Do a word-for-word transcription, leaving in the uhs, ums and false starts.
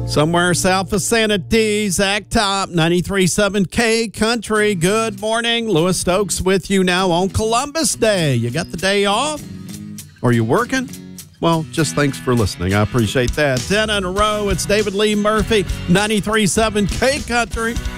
Somewhere south of Santee, Zach Top, ninety-three point seven K Country. Good morning. Lewis Stokes with you now on Columbus Day. You got the day off? Are you working? Well, just thanks for listening. I appreciate that. ten in a row. It's David Lee Murphy, ninety-three point seven K Country.